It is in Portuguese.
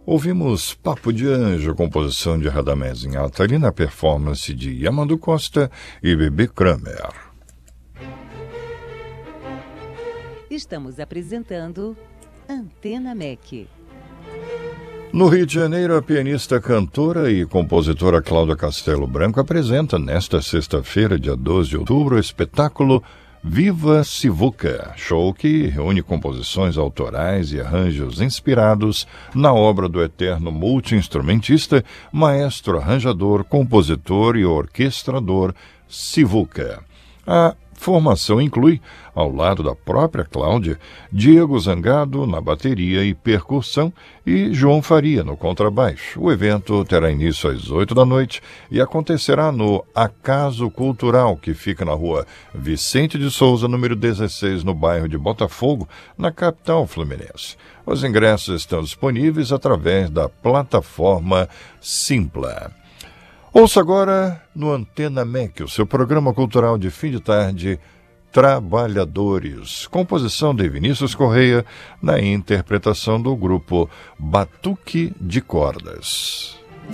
Ouvimos Papo de Anjo, composição de Radamés Inhatali, na performance de Yamandu Costa e Bebê Kramer. Estamos apresentando Antena MEC. No Rio de Janeiro, a pianista, cantora e compositora Cláudia Castelo Branco apresenta nesta sexta-feira, dia 12 de outubro, o espetáculo Viva Sivuca, show que reúne composições autorais e arranjos inspirados na obra do eterno multi-instrumentista, maestro arranjador, compositor e orquestrador Sivuca. A formação inclui, ao lado da própria Cláudia, Diego Zangado na bateria e percussão e João Faria no contrabaixo. O evento terá início às 8 da noite e acontecerá no Acaso Cultural, que fica na rua Vicente de Souza, número 16, no bairro de Botafogo, na capital fluminense. Os ingressos estão disponíveis através da plataforma Simpla. Ouça agora no Antena MEC, o seu programa cultural de fim de tarde, Trabalhadores, composição de Vinícius Correia, na interpretação do grupo Batuque de Cordas.